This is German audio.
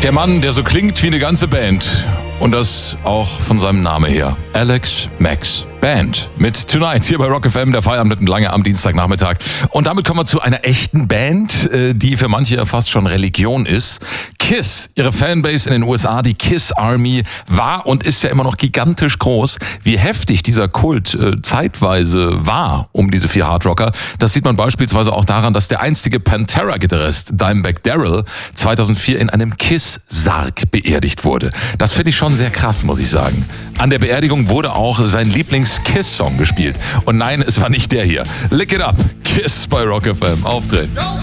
Der Mann, der so klingt wie eine ganze Band. Und das auch von seinem Namen her. Alex Max Band mit Tonight hier bei Rock FM, der Feierabend mit lange am Dienstagnachmittag. Und damit kommen wir zu einer echten Band, die für manche ja fast schon Religion ist. Kiss, ihre Fanbase in den USA, die Kiss Army, war und ist ja immer noch gigantisch groß. Wie heftig dieser Kult zeitweise war um diese 4 Hardrocker, das sieht man beispielsweise auch daran, dass der einstige Pantera-Gitarrist Dimebag Darrell 2004 in einem Kiss-Sarg beerdigt wurde. Das finde ich schon sehr krass, muss ich sagen. An der Beerdigung wurde auch sein Lieblings-Kiss-Song gespielt. Und nein, es war nicht der hier. Lick It Up, Kiss bei Rock FM. Aufdrehen.